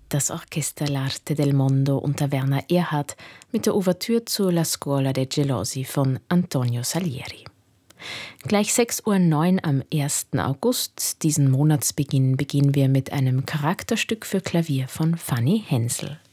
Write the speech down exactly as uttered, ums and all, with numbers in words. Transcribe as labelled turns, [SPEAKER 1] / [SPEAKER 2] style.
[SPEAKER 1] Das Orchester L'Arte del Mondo unter Werner Erhard mit der Ouvertüre zu La Scuola dei Gelosi von Antonio Salieri. Gleich sechs Uhr neun am ersten August, diesen Monatsbeginn, beginnen wir mit einem Charakterstück für Klavier von Fanny Hensel.